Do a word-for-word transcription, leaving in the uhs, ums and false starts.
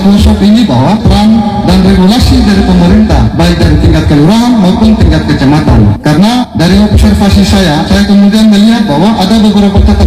workshop ini bahwa peran dan regulasi dari pemerintah, baik dari tingkat kelurahan maupun tingkat kecamatan. Karena dari observasi saya, saya kemudian melihat bahwa ada beberapa